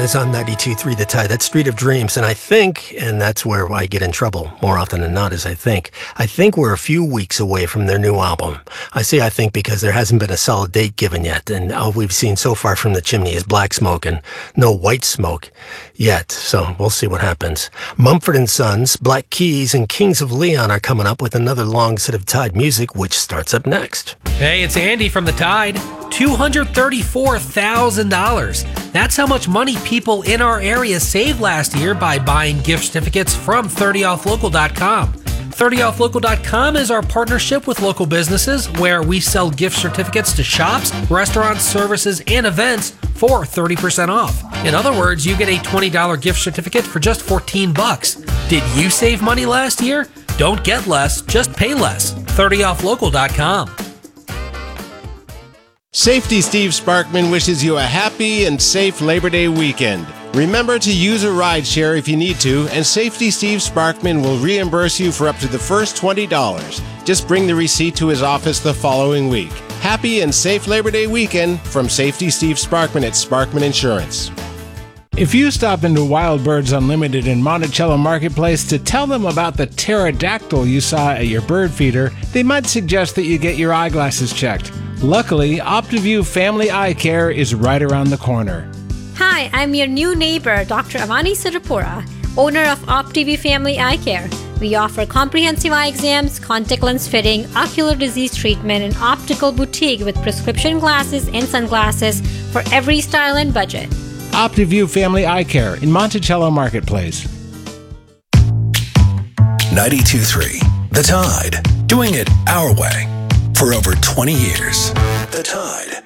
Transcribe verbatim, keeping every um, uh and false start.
is on ninety-two point three The Tide. That's Street of Dreams. And I think, and that's where I get in trouble more often than not, is I think. I think we're a few weeks away from their new album. I say I think because there hasn't been a solid date given yet. And all we've seen so far from the chimney is black smoke and no white smoke yet. So we'll see what happens. Mumford and Sons, Black Keys, and Kings of Leon are coming up with another long set of Tide music, which starts up next. Hey, it's Andy from The Tide. two hundred thirty-four thousand dollars. That's how much money people in our area saved last year by buying gift certificates from thirty off local dot com. thirty off local dot com is our partnership with local businesses where we sell gift certificates to shops, restaurants, services, and events for thirty percent off. In other words, you get a twenty dollars gift certificate for just fourteen bucks. Did you save money last year? Don't get less, just pay less. thirty off local dot com. Safety Steve Sparkman wishes you a happy and safe Labor Day weekend. Remember to use a rideshare if you need to, and Safety Steve Sparkman will reimburse you for up to the first twenty dollars. Just bring the receipt to his office the following week. Happy and safe Labor Day weekend from Safety Steve Sparkman at Sparkman Insurance. If you stop into Wild Birds Unlimited in Monticello Marketplace to tell them about the pterodactyl you saw at your bird feeder, they might suggest that you get your eyeglasses checked. Luckily, OptiView Family Eye Care is right around the corner. Hi, I'm your new neighbor, Doctor Avani Sirapura, owner of OptiView Family Eye Care. We offer comprehensive eye exams, contact lens fitting, ocular disease treatment, and optical boutique with prescription glasses and sunglasses for every style and budget. OptiView Family Eye Care in Monticello Marketplace. ninety-two point three The Tide. Doing it our way for over twenty years. The Tide.